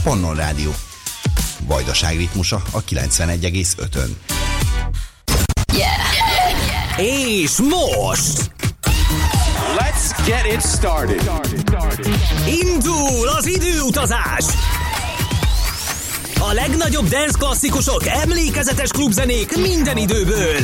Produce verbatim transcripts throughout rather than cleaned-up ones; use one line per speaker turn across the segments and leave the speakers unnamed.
Pannon Rádió. Vajdaság ritmusa a kilencvenegy egész ötön.
Yeah. És most!
Let's get it started.
Indul az időutazás! A legnagyobb dance klasszikusok, emlékezetes klubzenék minden időből.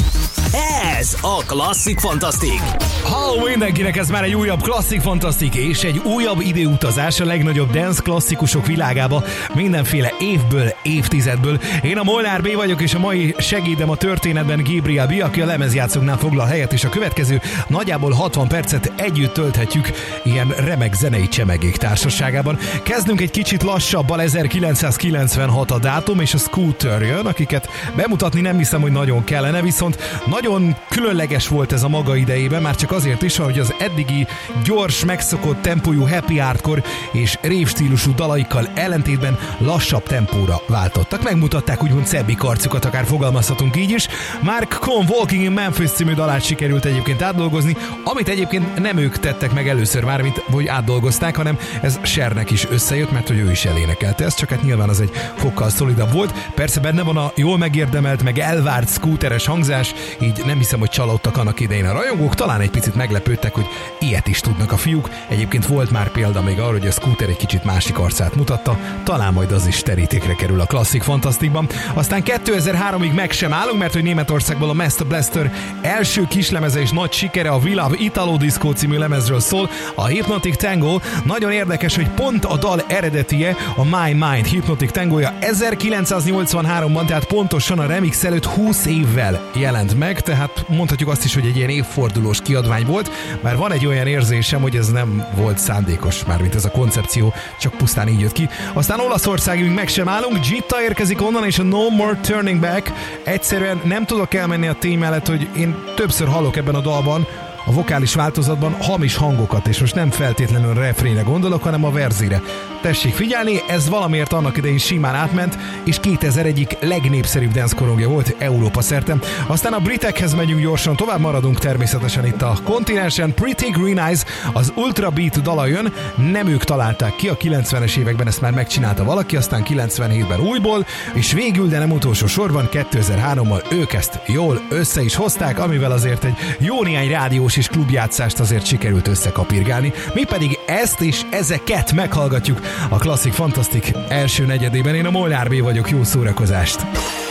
Ez a Klasszik Fantasztik.
Halló mindenkinek, ez már egy újabb Klasszik Fantasztik és egy újabb időutazás a legnagyobb dance klasszikusok világába mindenféle évből, évtizedből. Én a Molnár B vagyok, és a mai segédem a történetben Gabriel B, aki a lemezjátszóknál foglal helyet, és a következő nagyjából hatvan percet együtt tölthetjük ilyen remek zenei csemegék társaságában. Kezdünk egy kicsit lassabbal, ezerkilencszázkilencvenhat a dátum, és a Scooter jön, akiket bemutatni nem hiszem, hogy nagyon kellene, viszont nagyon különleges volt ez a maga idejében, már csak azért is, hogy az eddigi gyors, megszokott tempójú happy hardcore és rave stílusú dalaikkal ellentétben lassabb tempóra váltottak. Megmutatták úgymond szebbik arcukat, akár fogalmazhatunk így is. Mark Cohn Walking in Memphis című dalát sikerült egyébként átdolgozni, amit egyébként nem ők tettek meg először már, mint hogy átdolgozták, hanem ez Chernek is összejött, mert hogy ő is elénekelte ezt, csak hát nyilván az egy fokkal szolidabb volt. Persze benne van a jól megérdemelt, meg elvárt scooteres hangzás, így nem hiszem, hogy csalódtak annak idején a rajongók, talán egy picit meglepődtek, hogy ilyet is tudnak a fiúk. Egyébként volt már példa még arra, hogy a Scooter egy kicsit másik arcát mutatta, talán majd az is terítékre kerül a Klasszik Fantasztikban. Aztán kétezer-háromig meg sem állunk, mert hogy Németországból a Master Blaster első kislemeze és nagy sikere, a We Love Italo Disco című lemezről szól, a Hypnotic Tango. Nagyon érdekes, hogy pont a dal eredetie, a My Mind Hypnotic Tangoja ezerkilencszáznyolcvanháromban, tehát pontosan a remix előtt húsz évvel jelent meg, tehát mondhatjuk azt is, hogy egy ilyen évfordulós kiadvány volt, bár van egy olyan érzésem, hogy ez nem volt szándékos, mármint ez a koncepció, csak pusztán így jött ki. Aztán Olaszországig meg sem állunk, Gitta érkezik onnan, és a No More Turning Back. Egyszerűen nem tudok elmenni a tény mellett, hogy én többször hallok ebben a dalban, a vokális változatban hamis hangokat, és most nem feltétlenül a refrénre gondolok, hanem a verzére. Tessék figyelni, ez valamiért annak idején simán átment, és kétezer egyik legnépszerűbb dance korongja volt Európa szerte. Aztán a britekhez megyünk gyorsan, tovább maradunk természetesen itt a kontinensen. Pretty Green Eyes, az Ultra Beat dala jön, nem ők találták ki, a kilencvenes években ezt már megcsinálta valaki, aztán kilencvenhétben újból, és végül, de nem utolsó sorban kétezer-hárommal ők ezt jól össze is hozták, amivel azért egy jó néhány rádiós és klubjátszást azért sikerült összekapirgálni. Mi pedig ezt és ezeket meghallgatjuk a Klasszik Fantasztik első negyedében. Én a Molnár B vagyok, jó szórakozást!